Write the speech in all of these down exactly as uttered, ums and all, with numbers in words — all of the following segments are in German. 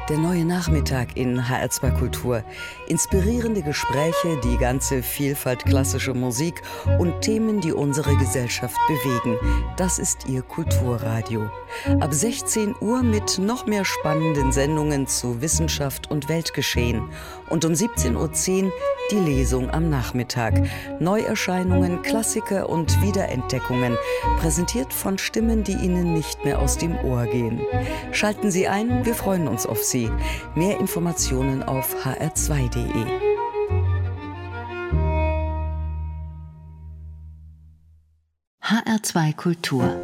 Der neue Nachmittag in H R zwei Kultur. Inspirierende Gespräche, die ganze Vielfalt klassischer Musik und Themen, die unsere Gesellschaft bewegen. Das ist Ihr Kulturradio. Ab sechzehn Uhr mit noch mehr spannenden Sendungen zu Wissenschaft und Weltgeschehen. Und um siebzehn Uhr zehn die Lesung am Nachmittag. Neuerscheinungen, Klassiker und Wiederentdeckungen. Präsentiert von Stimmen, die Ihnen nicht mehr aus dem Ohr gehen. Schalten Sie ein, wir freuen uns auf Sie. Mehr Informationen auf h r zwei punkt d e. H R zwei Kultur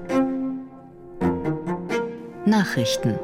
Nachrichten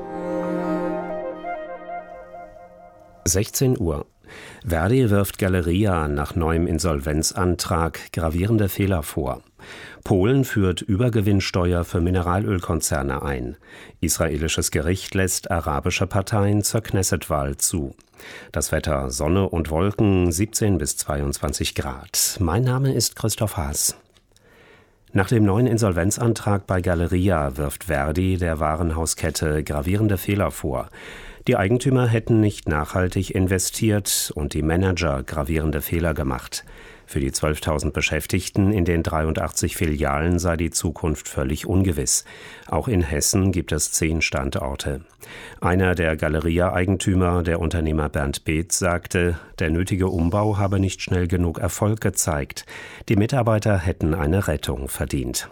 sechzehn Uhr. Verdi wirft Galeria nach neuem Insolvenzantrag gravierende Fehler vor. Polen führt Übergewinnsteuer für Mineralölkonzerne ein. Israelisches Gericht lässt arabische Parteien zur Knesset-Wahl zu. Das Wetter: Sonne und Wolken, siebzehn bis zweiundzwanzig Grad. Mein Name ist Christoph Haas. Nach dem neuen Insolvenzantrag bei Galeria wirft Verdi der Warenhauskette gravierende Fehler vor. Die Eigentümer hätten nicht nachhaltig investiert und die Manager gravierende Fehler gemacht. Für die zwölftausend Beschäftigten in den dreiundachtzig Filialen sei die Zukunft völlig ungewiss. Auch in Hessen gibt es zehn Standorte. Einer der Galeria-Eigentümer, der Unternehmer Bernd Beetz, sagte, der nötige Umbau habe nicht schnell genug Erfolg gezeigt. Die Mitarbeiter hätten eine Rettung verdient.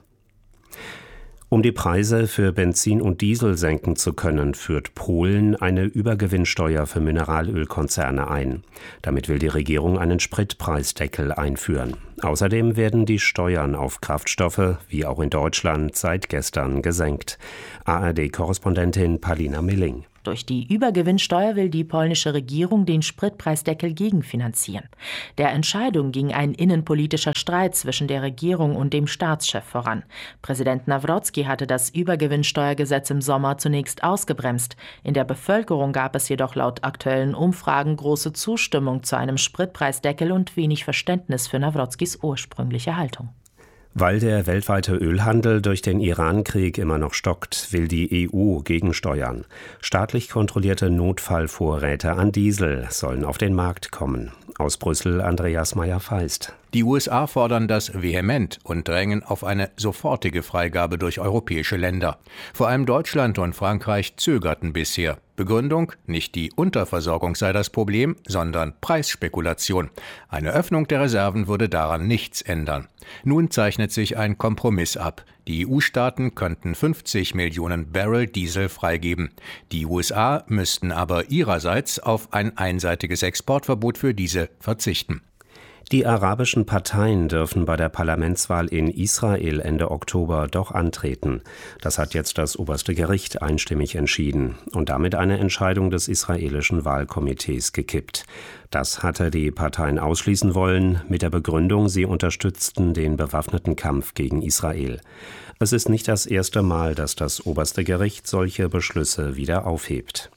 Um die Preise für Benzin und Diesel senken zu können, führt Polen eine Übergewinnsteuer für Mineralölkonzerne ein. Damit will die Regierung einen Spritpreisdeckel einführen. Außerdem werden die Steuern auf Kraftstoffe, wie auch in Deutschland, seit gestern gesenkt. A R D-Korrespondentin Palina Milling. Durch die Übergewinnsteuer will die polnische Regierung den Spritpreisdeckel gegenfinanzieren. Der Entscheidung ging ein innenpolitischer Streit zwischen der Regierung und dem Staatschef voran. Präsident Nawrocki hatte das Übergewinnsteuergesetz im Sommer zunächst ausgebremst. In der Bevölkerung gab es jedoch laut aktuellen Umfragen große Zustimmung zu einem Spritpreisdeckel und wenig Verständnis für Nawrockis ursprüngliche Haltung. Weil der weltweite Ölhandel durch den Iran-Krieg immer noch stockt, will die E U gegensteuern. Staatlich kontrollierte Notfallvorräte an Diesel sollen auf den Markt kommen. Aus Brüssel Andreas Meyer-Feist. Die U S A fordern das vehement und drängen auf eine sofortige Freigabe durch europäische Länder. Vor allem Deutschland und Frankreich zögerten bisher. Begründung: Nicht die Unterversorgung sei das Problem, sondern Preisspekulation. Eine Öffnung der Reserven würde daran nichts ändern. Nun zeichnet sich ein Kompromiss ab. Die E U-Staaten könnten fünfzig Millionen Barrel Diesel freigeben. Die U S A müssten aber ihrerseits auf ein einseitiges Exportverbot für diese verzichten. Die arabischen Parteien dürfen bei der Parlamentswahl in Israel Ende Oktober doch antreten. Das hat jetzt das oberste Gericht einstimmig entschieden und damit eine Entscheidung des israelischen Wahlkomitees gekippt. Das hatte die Parteien ausschließen wollen, mit der Begründung, sie unterstützten den bewaffneten Kampf gegen Israel. Es ist nicht das erste Mal, dass das oberste Gericht solche Beschlüsse wieder aufhebt.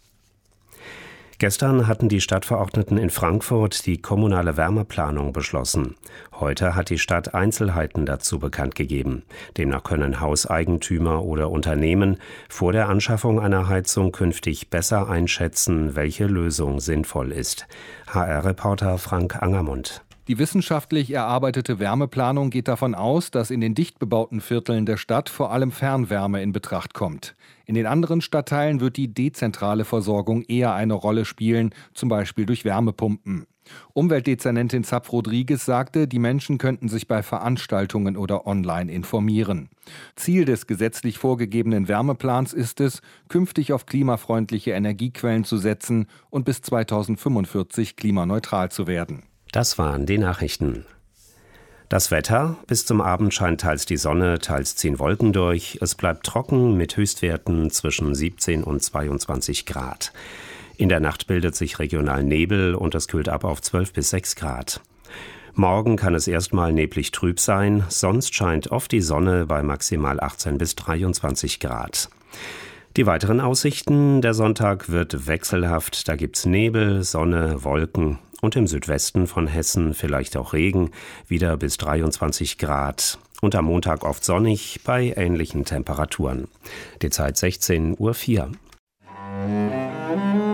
Gestern hatten die Stadtverordneten in Frankfurt die kommunale Wärmeplanung beschlossen. Heute hat die Stadt Einzelheiten dazu bekannt gegeben. Demnach können Hauseigentümer oder Unternehmen vor der Anschaffung einer Heizung künftig besser einschätzen, welche Lösung sinnvoll ist. H R-Reporter Frank Angermund. Die wissenschaftlich erarbeitete Wärmeplanung geht davon aus, dass in den dicht bebauten Vierteln der Stadt vor allem Fernwärme in Betracht kommt. In den anderen Stadtteilen wird die dezentrale Versorgung eher eine Rolle spielen, zum Beispiel durch Wärmepumpen. Umweltdezernentin Zapf-Rodriguez sagte, die Menschen könnten sich bei Veranstaltungen oder online informieren. Ziel des gesetzlich vorgegebenen Wärmeplans ist es, künftig auf klimafreundliche Energiequellen zu setzen und bis zweitausendfünfundvierzig klimaneutral zu werden. Das waren die Nachrichten. Das Wetter: Bis zum Abend scheint teils die Sonne, teils ziehen Wolken durch. Es bleibt trocken mit Höchstwerten zwischen siebzehn und zweiundzwanzig Grad. In der Nacht bildet sich regional Nebel und es kühlt ab auf zwölf bis sechs Grad. Morgen kann es erstmal neblig trüb sein, sonst scheint oft die Sonne bei maximal achtzehn bis dreiundzwanzig Grad. Die weiteren Aussichten: Der Sonntag wird wechselhaft, da gibt's Nebel, Sonne, Wolken und im Südwesten von Hessen vielleicht auch Regen, wieder bis dreiundzwanzig Grad. Und am Montag oft sonnig bei ähnlichen Temperaturen. Die Zeit sechzehn Uhr vier.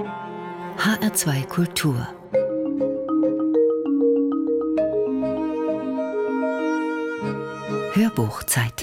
H R zwei Kultur. Hörbuchzeit.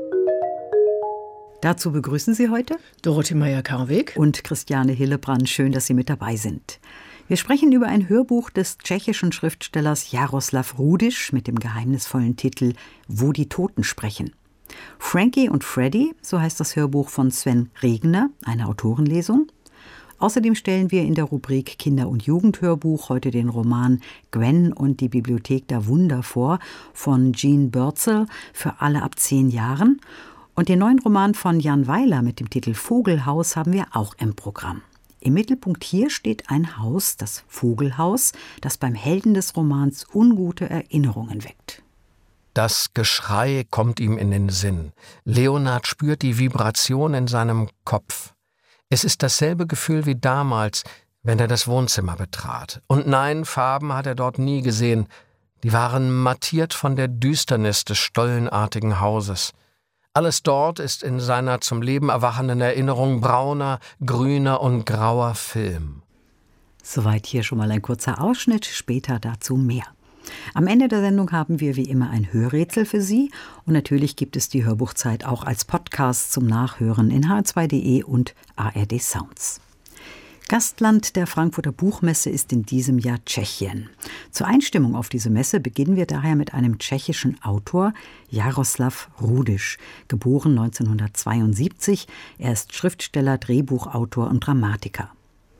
Dazu begrüßen Sie heute Dorothee Meyer-Karweg und Christiane Hillebrand. Schön, dass Sie mit dabei sind. Wir sprechen über ein Hörbuch des tschechischen Schriftstellers Jaroslav Rudiš mit dem geheimnisvollen Titel »Wo die Toten sprechen«. Frankie und Freddy, so heißt das Hörbuch von Sven Regner, eine Autorenlesung. Außerdem stellen wir in der Rubrik Kinder- und Jugendhörbuch heute den Roman Gwen und die Bibliothek der Wunder vor von Jean Bürzel für alle ab zehn Jahren. Und den neuen Roman von Jan Weiler mit dem Titel Vogelhaus haben wir auch im Programm. Im Mittelpunkt hier steht ein Haus, das Vogelhaus, das beim Helden des Romans ungute Erinnerungen weckt. Das Geschrei kommt ihm in den Sinn. Leonard spürt die Vibration in seinem Kopf. Es ist dasselbe Gefühl wie damals, wenn er das Wohnzimmer betrat. Und nein, Farben hat er dort nie gesehen. Die waren mattiert von der Düsternis des stollenartigen Hauses. Alles dort ist in seiner zum Leben erwachenden Erinnerung brauner, grüner und grauer Film. Soweit hier schon mal ein kurzer Ausschnitt, später dazu mehr. Am Ende der Sendung haben wir wie immer ein Hörrätsel für Sie und natürlich gibt es die Hörbuchzeit auch als Podcast zum Nachhören in h r zwei punkt de und A R D Sounds. Gastland der Frankfurter Buchmesse ist in diesem Jahr Tschechien. Zur Einstimmung auf diese Messe beginnen wir daher mit einem tschechischen Autor, Jaroslav Rudiš, geboren neunzehnhundertzweiundsiebzig. Er ist Schriftsteller, Drehbuchautor und Dramatiker.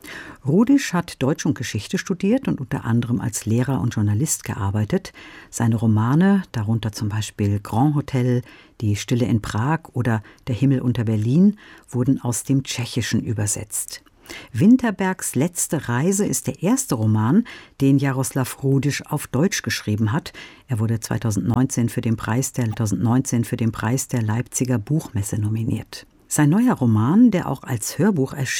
Rudiš hat Deutsch und Geschichte studiert und unter anderem als Lehrer und Journalist gearbeitet. Seine Romane, darunter zum Beispiel Grand Hotel, Die Stille in Prag oder Der Himmel unter Berlin, wurden aus dem Tschechischen übersetzt. Winterbergs letzte Reise ist der erste Roman, den Jaroslav Rudiš auf Deutsch geschrieben hat. Er wurde zweitausendneunzehn für den Preis der, zweitausendneunzehn für den Preis der Leipziger Buchmesse nominiert. Sein neuer Roman, der auch als Hörbuch erschien,